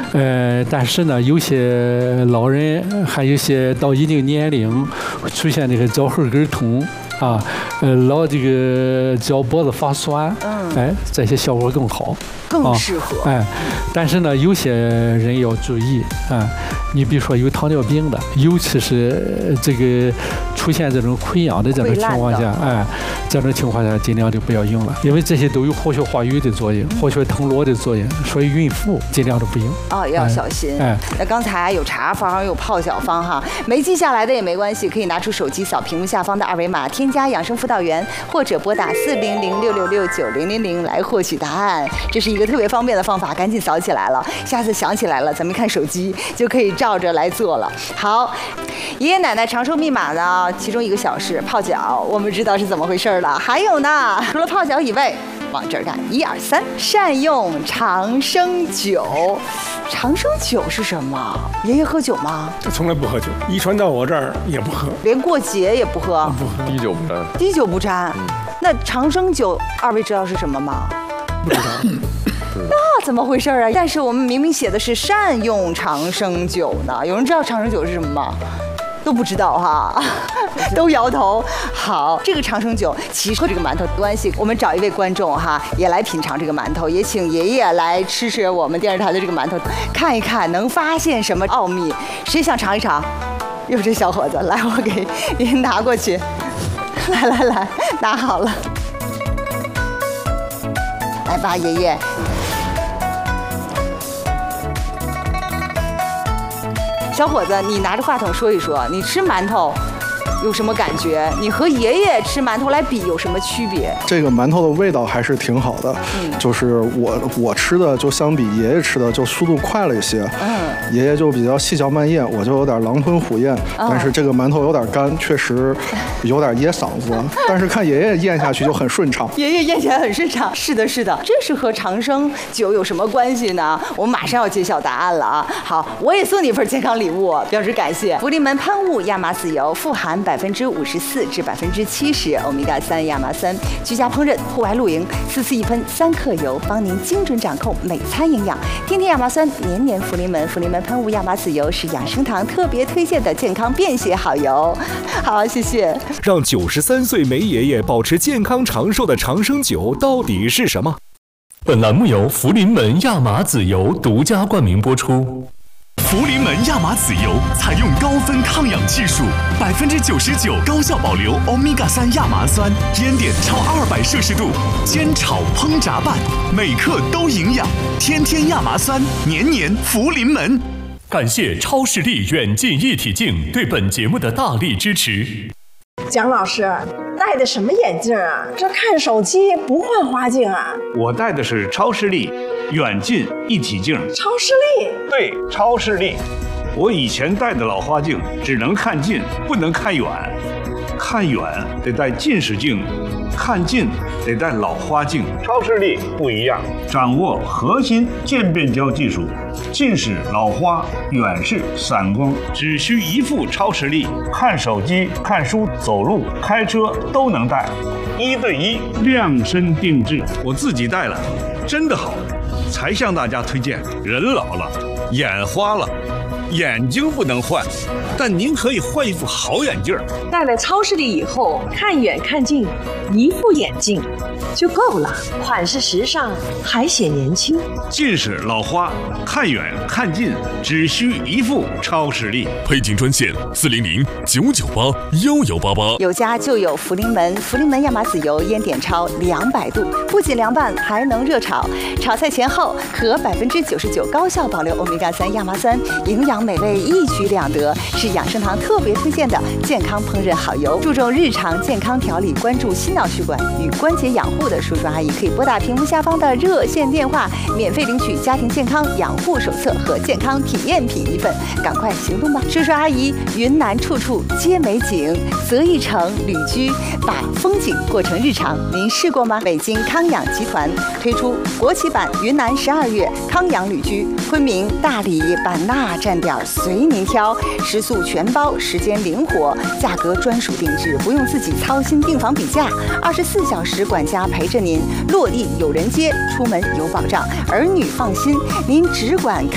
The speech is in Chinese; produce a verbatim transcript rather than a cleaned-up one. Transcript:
呃，但是呢，有些老人还有些到一定年龄出现这个脚后跟痛啊，呃，老这个脚脖子发酸，嗯，哎，这些效果更好。 更适合、 啊、哎，但是呢，有些人要注意啊。你比如说有糖尿病的，尤其是这个出现这种溃疡的这种情况下，哎，这种情况下尽量就不要用了，因为这些都有活血化瘀的作用，活血腾络的作用，所以孕妇尽量都不用。 哦，要小心。哎，那刚才有茶方，有泡脚方哈，没记下来的也没关系，可以拿出手机扫屏幕下方的二维码，添加养生辅导员，或者拨打四零零六六六九零零零来获取答案。这是一个特别方便的方法，赶紧扫起来了。下次想起来了，咱们看手机就可以照着来做了。好，爷爷奶奶长寿密码呢，其中一个小事泡脚，我们知道是怎么回事了。还有呢，除了泡脚以外，往这儿看，一二三，善用长生酒。长生酒是什么？爷爷喝酒吗？ 他从来不喝酒，遗传到我这儿也不喝， 连过节也不喝， 不喝， 滴酒不沾， 滴酒不沾。嗯、那长生酒，二位知道是什么吗？ 不知道。 那怎么回事啊？但是我们明明写的是善用长生酒呢，有人知道长生酒是什么吗？都不知道哈，都摇头。好，这个长生酒其实和这个馒头的关系，我们找一位观众哈，也来品尝这个馒头，也请爷爷来吃吃我们电视台的这个馒头，看一看能发现什么奥秘。谁想尝一尝？哟，这小伙子，来，我给您拿过去。来来来，拿好了。来吧，爷爷。小伙子，你拿着话筒说一说，你吃馒头有什么感觉？你和爷爷吃馒头来比有什么区别？ 这个馒头的味道还是挺好的，嗯，就是我我吃的就相比爷爷吃的就速度快了一些，嗯，爷爷就比较细嚼慢咽，我就有点狼吞虎咽，哦、但是这个馒头有点干，确实有点噎嗓子，但是看爷爷咽下去就很顺畅。 爷爷咽起来很顺畅，是的，是的，这是和长生酒有什么关系呢？我们马上要揭晓答案了啊！好，我也送你一份健康礼物，表示感谢。福临门喷雾亚麻籽油富含百分之五十四至百分之七十欧米伽三亚麻酸，居家烹饪、户外露营，四次一喷三克油，帮您精准掌控每餐营养。天天亚麻酸，年年福临门。福临门喷雾亚麻籽油是养生堂特别推荐的健康便携好油。好，谢谢。 让九十三岁梅爷爷保持健康长寿的长生酒到底是什么？ 本栏目由福临门亚麻籽油独家冠名播出。 福临门亚麻籽油采用高分抗氧技术，百分之九十九高效保留欧米伽三亚麻酸，烟点超二百摄氏度，煎炒烹炸拌，每克都营养。天天亚麻酸，年年福临门。 感谢超视力远近一体镜对本节目的大力支持。 蒋老师戴的什么眼镜啊？这看手机不换花镜啊？ 我戴的是超视力远近一体镜。 超视力？ 对，超视力。我以前戴的老花镜只能看近，不能看远。看远得戴近视镜，看近得戴老花镜。超视力不一样，掌握核心渐变焦技术，近视、老花、远视、散光，只需一副超视力，看手机、看书、走路、开车都能戴，一对一量身定制。我自己戴了，真的好，才向大家推荐。人老了，眼花了，眼睛不能换，但您可以换一副好眼镜。 戴了超视力以后，看远看近，一副眼镜就够了，款式时尚，还显年轻。 近视、老花，看远看近，只需一副超视力。 配镜专线：四零零九九八幺幺八八。 有家就有福临门，福临门亚麻籽油烟点超两百度，不仅凉拌，还能热炒。炒菜前后可百分之九十九高效保留欧米伽三亚麻酸，营养美味一举两得，是养生堂特别推荐的健康烹饪好油。注重日常健康调理，关注心脑血管与关节养护的叔叔阿姨，可以拨打屏幕下方的热线电话，免费领取家庭健康养护手册和健康体验品一份，赶快行动吧！叔叔阿姨，云南处处皆美景，择一城旅居，把风景过成日常，您试过吗？北京康养集团推出国际版云南十二月康养旅居，昆明、大理、版纳站点随您挑，食宿全包，时间灵活，价格专属定制，不用自己操心订房比价，二十四小时管家陪着您，落地有人接，出门有保障，儿女放心，您只管看